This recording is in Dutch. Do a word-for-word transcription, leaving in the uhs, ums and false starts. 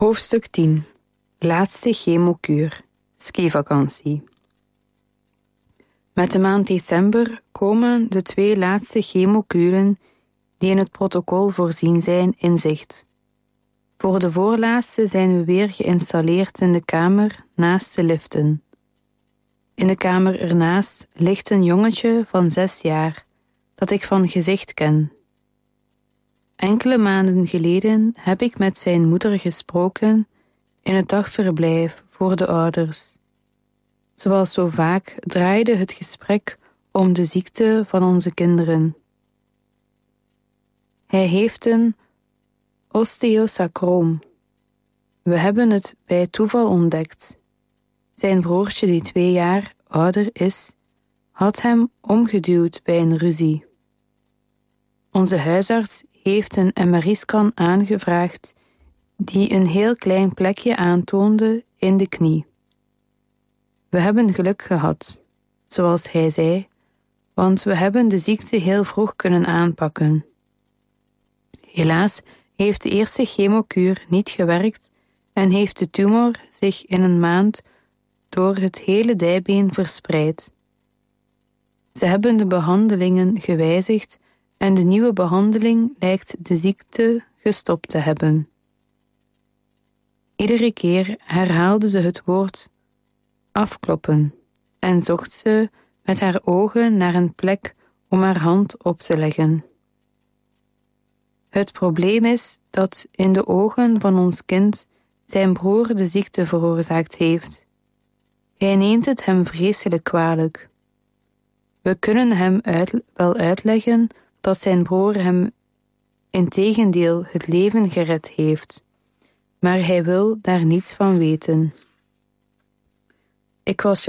Hoofdstuk tien. Laatste chemokuur. Skivakantie. Met de maand december komen de twee laatste chemokuren die in het protocol voorzien zijn in zicht. Voor de voorlaatste zijn we weer geïnstalleerd in de kamer naast de liften. In de kamer ernaast ligt een jongetje van zes jaar dat ik van gezicht ken. Enkele maanden geleden heb ik met zijn moeder gesproken in het dagverblijf voor de ouders. Zoals zo vaak draaide het gesprek om de ziekte van onze kinderen. Hij heeft een osteosacroom. We hebben het bij toeval ontdekt. Zijn broertje, die twee jaar ouder is, had hem omgeduwd bij een ruzie. Onze huisarts heeft een M R I-scan aangevraagd die een heel klein plekje aantoonde in de knie. We hebben geluk gehad, zoals hij zei, want we hebben de ziekte heel vroeg kunnen aanpakken. Helaas heeft de eerste chemokuur niet gewerkt en heeft de tumor zich in een maand door het hele dijbeen verspreid. Ze hebben de behandelingen gewijzigd en de nieuwe behandeling lijkt de ziekte gestopt te hebben. Iedere keer herhaalde ze het woord afkloppen en zocht ze met haar ogen naar een plek om haar hand op te leggen. Het probleem is dat in de ogen van ons kind zijn broer de ziekte veroorzaakt heeft. Hij neemt het hem vreselijk kwalijk. We kunnen hem uit, wel uitleggen dat zijn broer hem integendeel het leven gered heeft, maar hij wil daar niets van weten. Ik was